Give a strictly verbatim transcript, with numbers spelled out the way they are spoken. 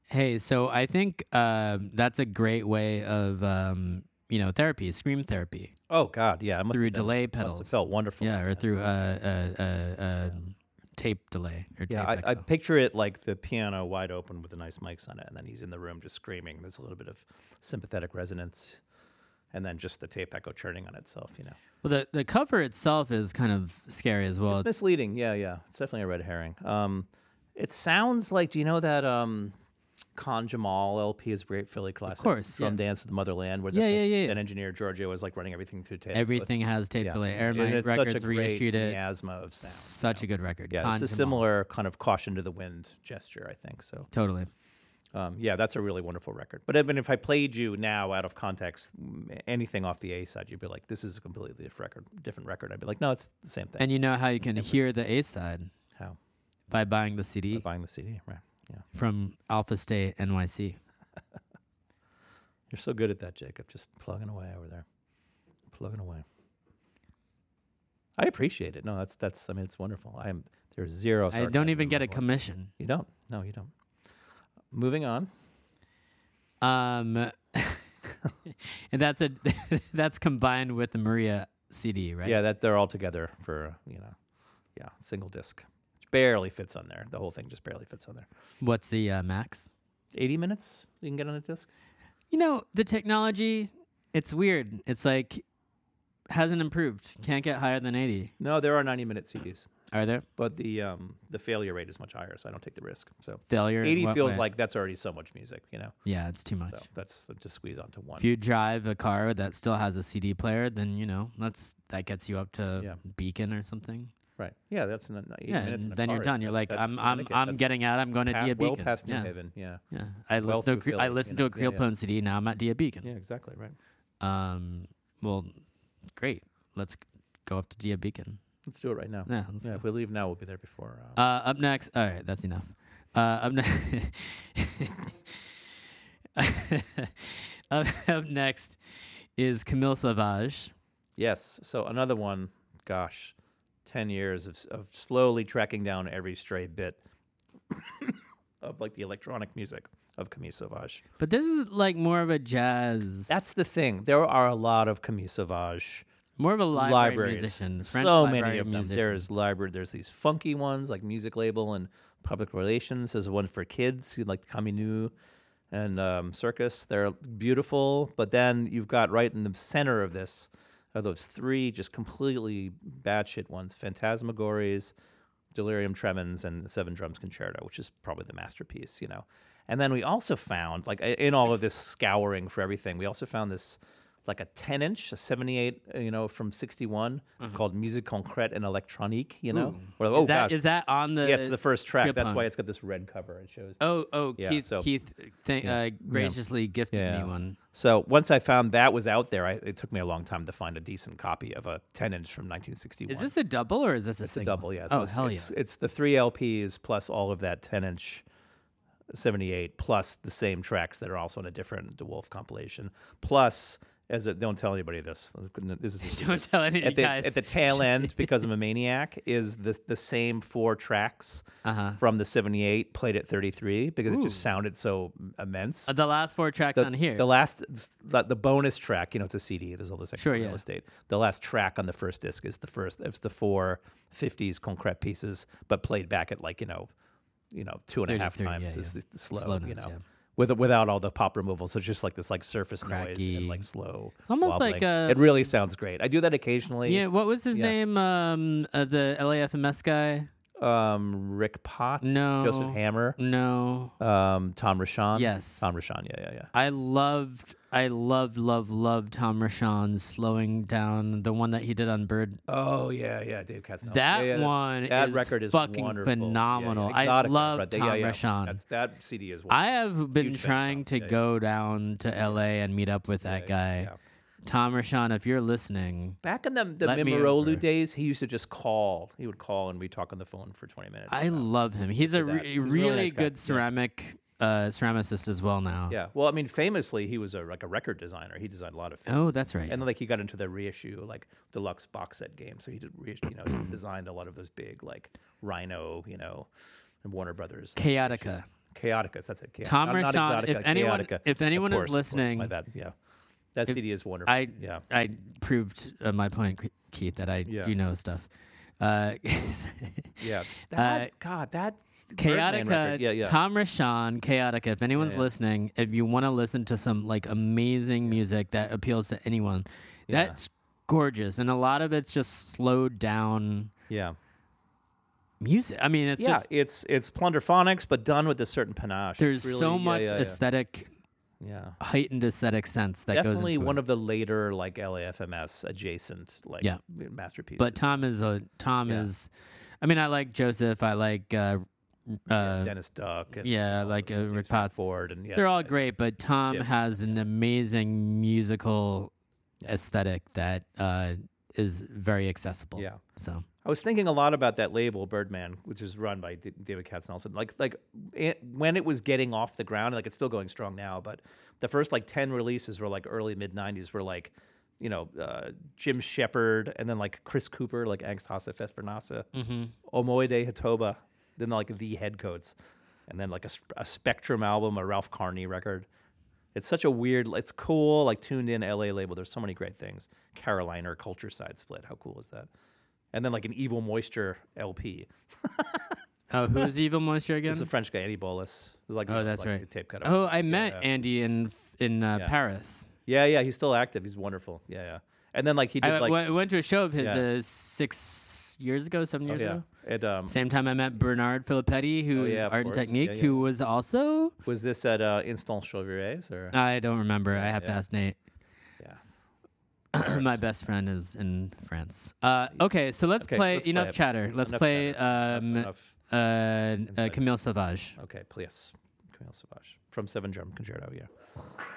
Hey, so I think uh, that's a great way of um, you know therapy, scream therapy Oh God, yeah, it must through have been, delay must pedals. have felt wonderful. Yeah, or through uh, uh, uh, uh, tape delay or Yeah, tape I, I echo. picture it like the piano wide open with the nice mics on it, and then he's in the room just screaming. There's a little bit of sympathetic resonance, and then just the tape echo churning on itself. You know, Well, the the cover itself is kind of scary as well. it's It's- misleading. Yeah, yeah, it's definitely a red herring. Um, it sounds like, do you know that um, Khan Jamal L P is a great Philly classic? course, Drum yeah. Dance of the Motherland, where Yeah, the, yeah, yeah, yeah. an engineer Giorgio was like running everything through tape. Everything with- has tape yeah. delay. And Airmite it's Records such a great reissued it. miasma of sound. Such a good record. Yeah, Khan it's a Jamal. similar kind of caution to the wind gesture, I think. So, Totally. um, yeah, that's a really wonderful record. But I mean, if I played you now out of context, m- anything off the A side, you'd be like, "This is a completely different record." Different record. I'd be like, "No, it's the same thing." And you know how you can hear the A side How? by buying the C D By buying the C D, right? Yeah, from Alpha State N Y C. you're so good at that, Jacob. Just plugging away over there, plugging away. I appreciate it. No, that's that's. I mean, it's wonderful. I am. There's zero. I sarcasm don't even in get my a voice. commission. You don't. No, you don't. Moving on. Um, and that's a that's combined with the Maria C D, right? Yeah, that they're all together for, you know, yeah, single disc. Which barely fits on there. The whole thing just barely fits on there. What's the uh, max? eighty minutes you can get on a disc? You know, the technology, it's weird. It's like hasn't improved. Can't get higher than eighty. No, there are ninety minute C Ds, Are there? but the um the failure rate is much higher, so I don't take the risk. So Failure. in eighty what feels way? like that's already so much music, you know. Yeah, it's too much. So that's just squeeze onto one. If you drive a car that still has a C D player, then you know that's that gets you up to Yeah. Beacon or something. Right. Yeah, that's an, eighty Yeah, minutes. and in a then you're car is- done. You're like, that's I'm, I'm, Connecticut. I'm That's getting out. I'm going to pa- Dia well Beacon. past New yeah. Haven. Yeah. Yeah, I Well listened to a, through Cre- I Philly, listened you to a know. Yeah, Creel Pone C D. Now I'm at Dia Beacon. Yeah, exactly right. Um, well, great. Let's g- go up to Dia Beacon. Let's do it right now. Yeah, let's Yeah, go. if we leave now, we'll be there before. Uh, Uh, up next. All right, that's enough. Uh, up next. up, up next is Camille Sauvage. Yes. So another one, gosh, ten years of, of slowly tracking down every stray bit of like the electronic music of Camille Sauvage. But this is like more of a jazz. That's the thing. There are a lot of Camille Sauvage more of a library libraries. musician. French So library many of them. musician. There's library. There's these funky ones like Music Label and Public Relations. There's one for kids like Caminu and um, Circus. They're beautiful. But then you've got right in the center of this are those three just completely batshit ones: Phantasmagories, Delirium Tremens, and the Seven Drums Concerto, which is probably the masterpiece, you know. And then we also found, like i- in all of this scouring for everything, we also found this like a ten inch, a seventy-eight, uh, you know, from sixty-one called Musique Concrète and Electronique, you know. Or, oh is that gosh, is that on the? yeah, it's the first track. Creel That's Pone? why it's got this red cover. It shows. Oh, oh, Yeah, Keith, so- Keith, th- yeah, uh, graciously gifted Yeah. me one. So once I found that was out there, I, it took me a long time to find a decent copy of a ten inch from nineteen sixty-one. Is this a double or is this a It's a single? double, yeah. So oh it's, hell it's, yeah! It's the three L Ps plus all of that ten inch seventy-eight plus the same tracks that are also in a different DeWolf compilation. Plus, as a, don't tell anybody this. This is a secret. Don't tell any at the, guys. at the tail end, because I'm a maniac, is the the same four tracks Uh-huh. from the seventy-eight played at thirty-three because it just Ooh. sounded so immense. Uh, the last four tracks the, on here. the last, the, the bonus track, you know, it's a C D. There's all this extra Sure, real yeah. estate. The last track on the first disc is the first. It's the four fifties concrete pieces, but played back at like you know, you know, two and a half thirty-three, times yeah, is yeah. the slow. Slowness, you know, yeah. with without all the pop removal, so it's just like this like surface noise Cracky. and like slow. It's almost like, wobbling. uh, it really sounds great. I do that occasionally. yeah, what was his Yeah. name? Um, uh, the L A F M S guy? Um, Rick Potts, No. Joseph Hammer, No. um, Tom Rashawn. Yes. Tom Rashawn. Yeah, yeah, yeah. I loved, I loved, loved, loved Tom Rashawn's slowing down the one that he did on Bird. Oh yeah, yeah, Dave Castanel. That Yeah, yeah, one that is record is fucking wonderful. phenomenal. Yeah, yeah. I Exotica, love right? Tom yeah, yeah. Rashawn. That's, that C D is. I have been Huge fan of trying Tom. to Yeah, yeah. go down to L A and meet up with that guy. Yeah. Tom Rashawn, if you're listening, Back in the the Let me over. Mimarolu days, he used to just call. He would call and we'd talk on the phone for twenty minutes. I love him. He's a did that. re- He's a really really nice guy. good Yeah. ceramic uh, ceramicist as well now. Yeah. Well, I mean, famously, he was a like a record designer. He designed a lot of things. Oh, that's right. And then, like he got into the reissue, like deluxe box set games. So he did, reissue, you know, he designed a lot of those big, like Rhino, you know, and Warner Brothers. like, Chaotica. reissues. Chaotica. That's it. Chaotica. Tom not, not Rashawn, Exotica, if anyone- Chaotica. if anyone Of is course, of course, listening- my bad. Yeah, that If- C D is wonderful. I yeah, I proved uh, my point, Keith, that I Yeah. do know stuff. Uh, yeah. That God, that Birdman Chaotica, record. Yeah, yeah. Tom Rashawn, Chaotica. If anyone's yeah. listening, if you want to listen to some like amazing music that appeals to anyone, Yeah. that's gorgeous, and a lot of it's just slowed down yeah. music. I mean, it's yeah, just it's it's plunderphonics, but done with a certain panache. It's there's really- so yeah, much yeah, yeah. aesthetic, Yeah. heightened aesthetic sense that Definitely goes into one it. of the later like L A F M S adjacent like Yeah. masterpieces. But Tom is a Tom Yeah. is. I mean, I like Joseph. I like. Uh, yeah, uh, Dennis Duck. And, yeah, all like, those uh, guys, Rick Frank Potts. Ford and yeah, They're all yeah, great, but Tom Chip. has an amazing musical aesthetic that uh, is very accessible. Yeah. So I was thinking a lot about that label Birdman, which is run by D- David Katznelson. Like like it, when it was getting off the ground, like it's still going strong now, but the first like ten releases were like early mid nineties were like, you know, uh, Jim Shepard and then like Chris Cooper, like Angst Hasse Fest for NASA, mm-hmm. Omoide Hatoba, then like the Headcoats, and then like a, a Spectrum album, a Ralph Carney record. It's such a weird, it's cool, like tuned in L A label. There's so many great things. Carolina Culture Side Split. How cool is that? And then like an Evil Moisture L P. Oh, who's Evil Moisture again? This is a French guy, Andy Bolus. It was like, Oh, it was that's like right. the tape cut. Oh, I met yeah. Andy in in uh, Yeah. Paris. Yeah, yeah, he's still active. He's wonderful. Yeah, yeah. And then like he did I like, w- went to a show of his Yeah. uh, six years ago, seven oh, years yeah. ago. It, um, Same time I met Bernard Filippetti, who Oh, is yeah, of Art and course. Technique, Yeah, yeah. who was also. was this at uh, Instant Chevriers or? I don't remember. I have to yeah. ask Nate. Yeah. My best friend is in France. Uh, okay, so let's Okay, play let's play enough it. chatter. Let's Enough play chatter. um, Enough- uh, uh, Inside. Camille Sauvage. Okay, please. Camille Sauvage from Seven Drum Concerto. Yeah.